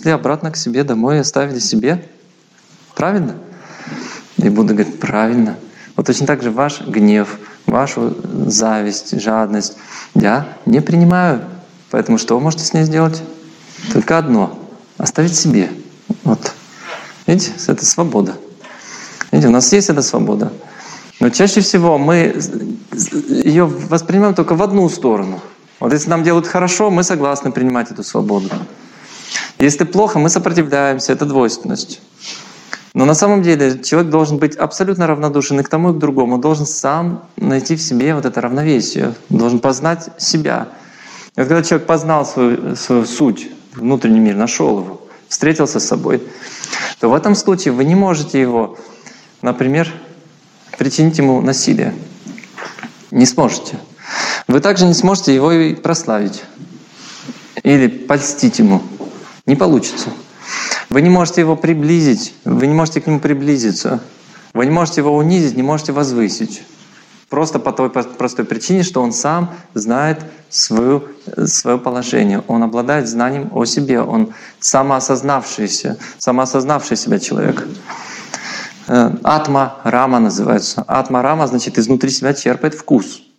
принесли обратно к себе домой и оставили себе. Правильно? И Будда говорит, правильно. Вот точно так же ваш гнев, вашу зависть, жадность я не принимаю. Поэтому что вы можете с ней сделать? Только одно — оставить себе. Вот. Видите, это свобода. Видите, у нас есть эта свобода. Но чаще всего мы ее воспринимаем только в одну сторону. Вот если нам делают хорошо, мы согласны принимать эту свободу. Если плохо, мы сопротивляемся, это двойственность. Но на самом деле человек должен быть абсолютно равнодушен и к тому, и к другому. Он должен сам найти в себе вот это равновесие. Он должен познать себя. И вот когда человек познал свою суть, внутренний мир, нашел его, встретился с собой, то в этом случае вы не можете его, например, причинить ему насилие. Не сможете. Вы также не сможете его и прославить. Или польстить ему. Не получится. Вы не можете его приблизить, вы не можете к нему приблизиться. Вы не можете его унизить, не можете возвысить. Просто по той простой причине, что он сам знает свое положение. Он обладает знанием о себе. Он самоосознавший себя человек. Атма-рама называется. Атма-рама значит изнутри себя черпает вкус.